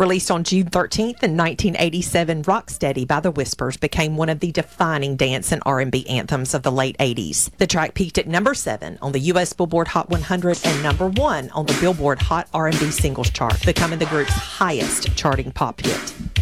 Released on June 13th in 1987, Rocksteady by The Whispers became one of the defining dance and R&B anthems of the late 80s. The track peaked at number 7 on the U.S. Billboard Hot 100 and number 1 on the Billboard Hot R&B Singles chart, becoming the group's highest charting pop hit.